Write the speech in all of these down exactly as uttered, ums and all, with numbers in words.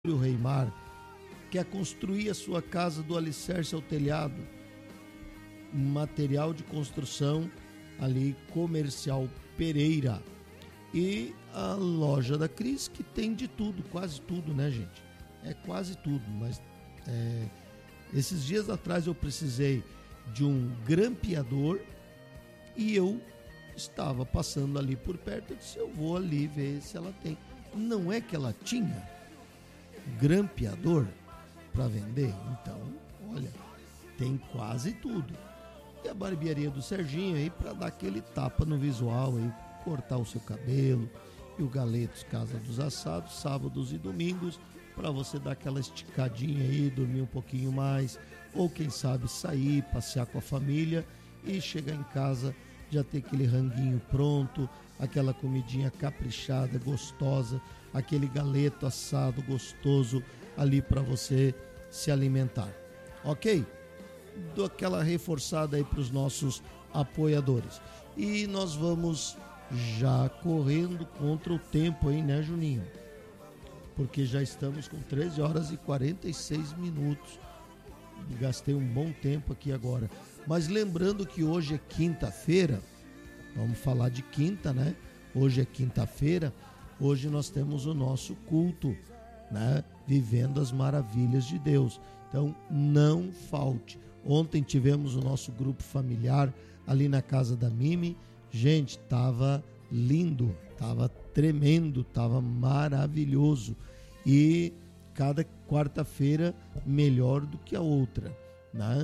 o Reimar quer construir a sua casa do alicerce ao telhado, material de construção ali comercial Pereira, e a loja da Cris, que tem de tudo, quase tudo, né, gente? É quase tudo, mas é, esses dias atrás eu precisei de um grampeador e eu estava passando ali por perto. Eu disse, eu vou ali ver se ela tem. Não é que ela tinha grampeador para vender? Então, olha, tem quase tudo. E a barbearia do Serginho aí para dar aquele tapa no visual aí, cortar o seu cabelo. E o Galetos Casa dos Assados, sábados e domingos, para você dar aquela esticadinha aí, dormir um pouquinho mais, ou quem sabe sair, passear com a família e chegar em casa, já ter aquele ranguinho pronto, aquela comidinha caprichada, gostosa, aquele galeto assado gostoso ali para você se alimentar. Ok? Dou aquela reforçada aí para os nossos apoiadores. E nós vamos já correndo contra o tempo aí, né, Juninho? Porque já estamos com treze horas e quarenta e seis minutos. Gastei um bom tempo aqui agora. Mas lembrando que hoje é quinta-feira, vamos falar de quinta, né? Hoje é quinta-feira, hoje nós temos o nosso culto, né? Vivendo as maravilhas de Deus. Então, não falte. Ontem tivemos o nosso grupo familiar ali na casa da Mimi. Gente, tava lindo, tava tremendo, tava maravilhoso. E cada quarta-feira melhor do que a outra, né?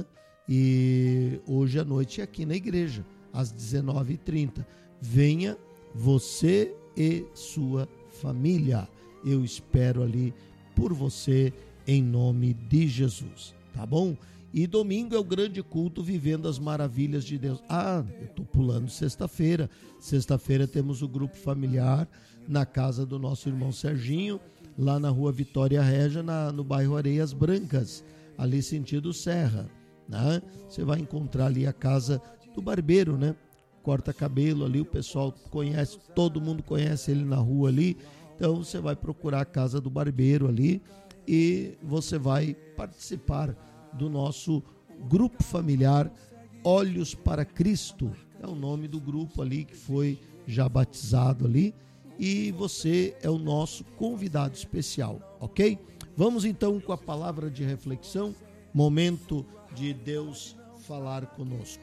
E hoje à noite é aqui na igreja, às dezenove e trinta. Venha você e sua família. Eu espero ali por você em nome de Jesus, tá bom? E domingo é o grande culto Vivendo as Maravilhas de Deus. Ah, eu tô pulando sexta-feira. Sexta-feira temos o grupo familiar na casa do nosso irmão Serginho, lá na rua Vitória Régia, na, no bairro Areias Brancas, ali sentido Serra, né? Você vai encontrar ali a casa do barbeiro, né? Corta cabelo ali, o pessoal conhece, todo mundo conhece ele na rua ali. Então você vai procurar a casa do barbeiro ali e você vai participar do nosso grupo familiar Olhos para Cristo. É o nome do grupo ali que foi já batizado ali. E você é o nosso convidado especial, ok? Vamos então com a palavra de reflexão, momento de Deus falar conosco.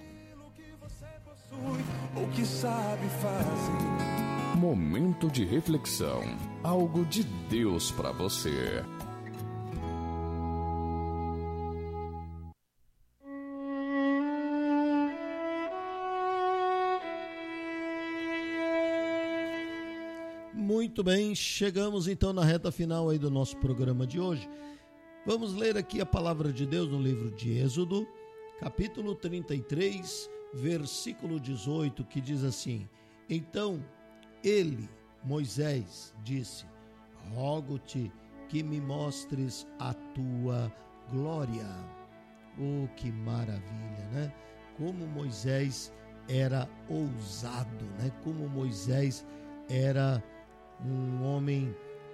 O que sabe fazer. Momento de reflexão, algo de Deus para você. Muito bem, chegamos então na reta final aí do nosso programa de hoje. Vamos ler aqui a palavra de Deus no livro de Êxodo, capítulo trinta e três, versículo dezoito, que diz assim: Então ele, Moisés, disse: Rogo-te que me mostres a tua glória. Oh, que maravilha, né? Como Moisés era ousado, né? Como Moisés era um homem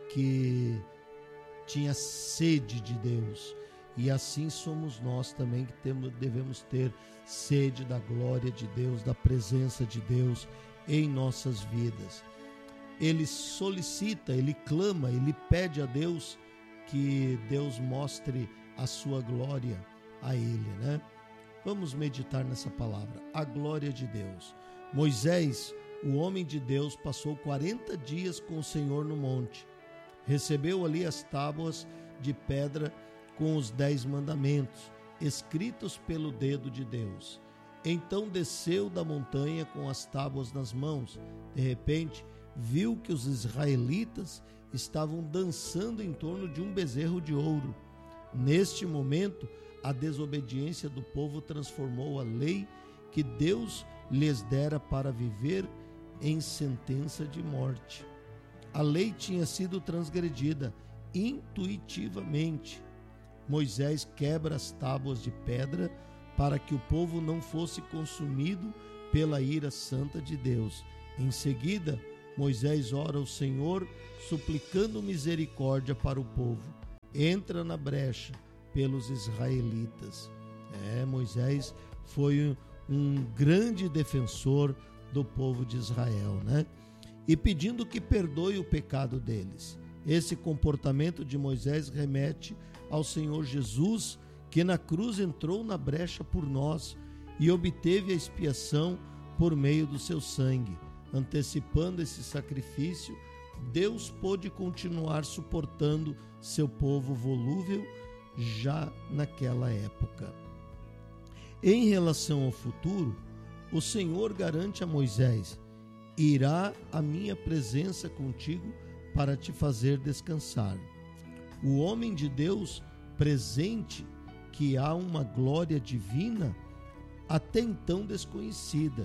que tinha sede de Deus, e assim somos nós também, que temos, devemos ter sede da glória de Deus, da presença de Deus em nossas vidas. Ele solicita, ele clama, ele pede a Deus que Deus mostre a sua glória a ele, né? Vamos meditar nessa palavra, a glória de Deus. Moisés, o homem de Deus, passou quarenta dias com o Senhor no monte. Recebeu ali as tábuas de pedra com os dez mandamentos, escritos pelo dedo de Deus. Então desceu da montanha com as tábuas nas mãos. De repente, viu que os israelitas estavam dançando em torno de um bezerro de ouro. Neste momento, a desobediência do povo transformou a lei que Deus lhes dera para viver em sentença de morte. A lei tinha sido transgredida intuitivamente. Moisés quebra as tábuas de pedra para que o povo não fosse consumido pela ira santa de Deus. Em seguida, Moisés ora ao Senhor, suplicando misericórdia para o povo. entra na brecha pelos israelitas. É, Moisés foi um grande defensor do povo de Israel, né? E pedindo que perdoe o pecado deles. Esse comportamento de Moisés remete ao Senhor Jesus, que na cruz entrou na brecha por nós e obteve a expiação por meio do seu sangue. Antecipando esse sacrifício, Deus pôde continuar suportando seu povo volúvel já naquela época. Em relação ao futuro, o Senhor garante a Moisés: irá a minha presença contigo para te fazer descansar. O homem de Deus presente que há uma glória divina até então desconhecida.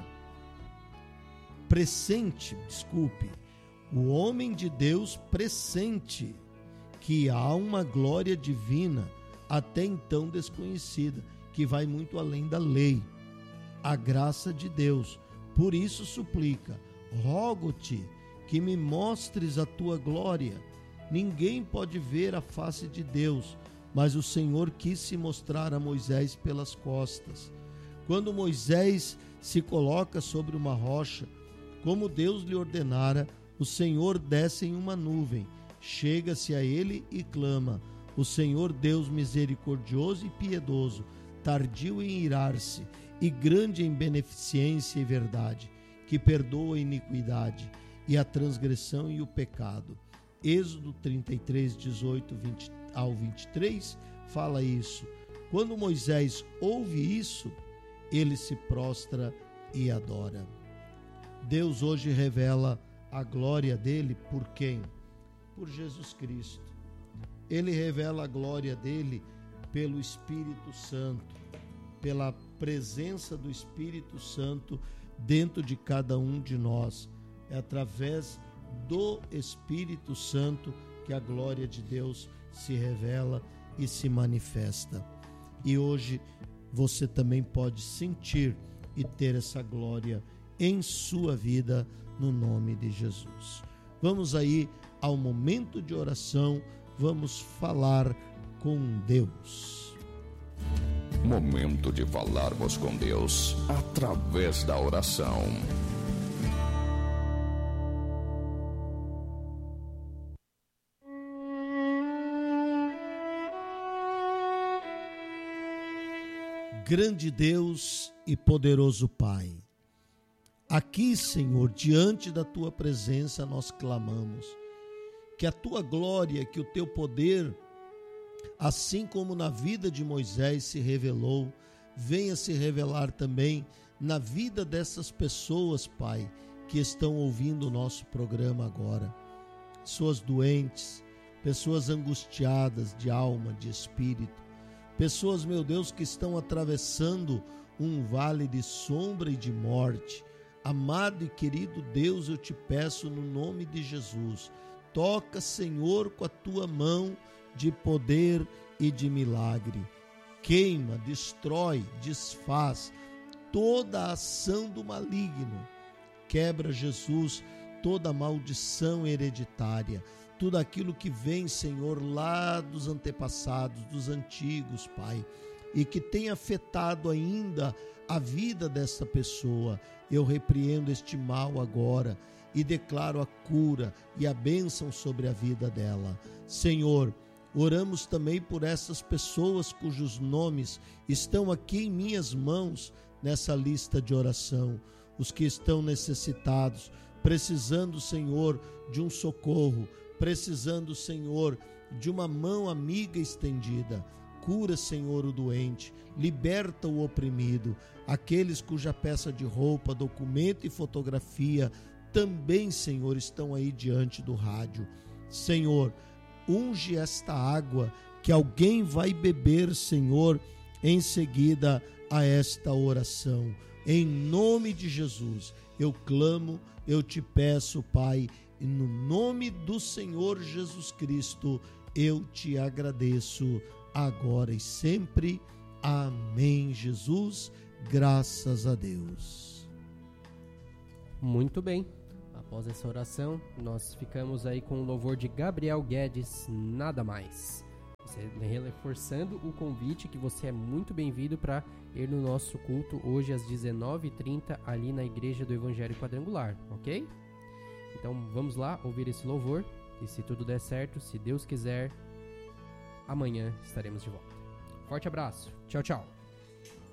Pressente, desculpe, o homem de Deus pressente que há uma glória divina até então desconhecida, que vai muito além da lei, a graça de Deus. Por isso suplica: rogo-te que me mostres a tua glória. Ninguém pode ver a face de Deus, mas o Senhor quis se mostrar a Moisés pelas costas. Quando Moisés se coloca sobre uma rocha, como Deus lhe ordenara, o Senhor desce em uma nuvem, chega-se a ele e clama: o Senhor Deus misericordioso e piedoso, tardio em irar-se e grande em beneficência e verdade, que perdoa a iniquidade e a transgressão e o pecado. Êxodo trinta e três, dezoito ao vinte e três fala isso. Quando Moisés ouve isso, ele se prostra e adora. Deus hoje revela a glória dele por quem? Por Jesus Cristo. Ele revela a glória dele pelo Espírito Santo, pela presença do Espírito Santo dentro de cada um de nós. É através do Espírito Santo que a glória de Deus se revela e se manifesta. E hoje você também pode sentir e ter essa glória em sua vida, no nome de Jesus. Vamos aí ao momento de oração, vamos falar com Deus. Momento de falarmos com Deus através da oração. Grande Deus e poderoso Pai, aqui, Senhor, diante da Tua presença, nós clamamos que a Tua glória, que o Teu poder, assim como na vida de Moisés se revelou, venha se revelar também na vida dessas pessoas, Pai, que estão ouvindo o nosso programa agora. Pessoas doentes, pessoas angustiadas de alma, de espírito, pessoas, meu Deus, que estão atravessando um vale de sombra e de morte. Amado e querido Deus, eu te peço no nome de Jesus, toca, Senhor, com a tua mão de poder e de milagre. Queima, destrói, desfaz toda a ação do maligno. Quebra, Jesus, toda a maldição hereditária, tudo aquilo que vem, Senhor, lá dos antepassados, dos antigos, Pai, e que tem afetado ainda a vida dessa pessoa. Eu repreendo este mal agora e declaro a cura e a bênção sobre a vida dela. Senhor, oramos também por essas pessoas cujos nomes estão aqui em minhas mãos nessa lista de oração. Os que estão necessitados, precisando, Senhor, de um socorro, precisando, Senhor, de uma mão amiga estendida. Cura, Senhor, o doente, liberta o oprimido, aqueles cuja peça de roupa, documento e fotografia também, Senhor, estão aí diante do rádio. Senhor, unge esta água que alguém vai beber, Senhor, em seguida a esta oração. Em nome de Jesus, eu clamo, eu te peço, Pai, e no nome do Senhor Jesus Cristo, eu te agradeço agora e sempre. Amém, Jesus. Graças a Deus. Muito bem. Após essa oração, nós ficamos aí com o louvor de Gabriel Guedes, Nada Mais. reforçando o convite que você é muito bem-vindo para ir no nosso culto hoje às dezenove e trinta ali na Igreja do Evangelho Quadrangular, ok? Então vamos lá ouvir esse louvor e se tudo der certo, se Deus quiser, amanhã estaremos de volta. Forte abraço, tchau, tchau.